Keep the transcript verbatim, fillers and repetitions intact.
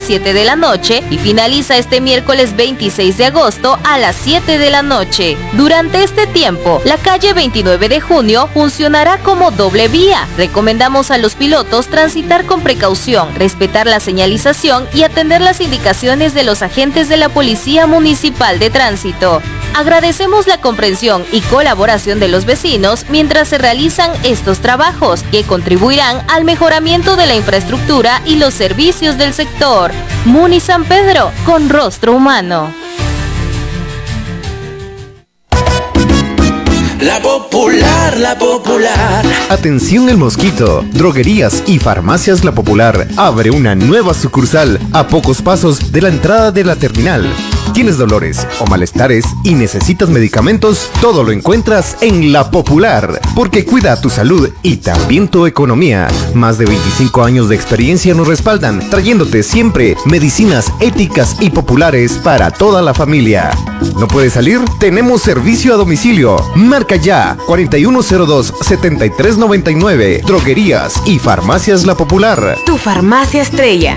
siete de la noche y finaliza este miércoles veintiséis de agosto a las siete de la noche. Durante este tiempo, la calle veintinueve de junio funcionará como doble vía. Recomendamos a los pilotos transitar con precaución, respetar la señalización y atender las indicaciones de los agentes de la Policía Municipal de Tránsito. Agradecemos la comprensión y colaboración de los vecinos mientras se realizan estos trabajos que contribuirán al mejoramiento de la infraestructura y los servicios del sector. Muni San Pedro, con rostro humano. La Popular, La Popular. Atención El Mosquito, Droguerías y Farmacias La Popular abre una nueva sucursal a pocos pasos de la entrada de la terminal. ¿Tienes dolores o malestares y necesitas medicamentos? Todo lo encuentras en La Popular, porque cuida tu salud y también tu economía. Más de veinticinco años de experiencia nos respaldan, trayéndote siempre medicinas éticas y populares para toda la familia. ¿No puedes salir? Tenemos servicio a domicilio. Marca ya cuarenta y uno cero dos, setenta y tres noventa y nueve. Droguerías y Farmacias La Popular. Tu farmacia estrella.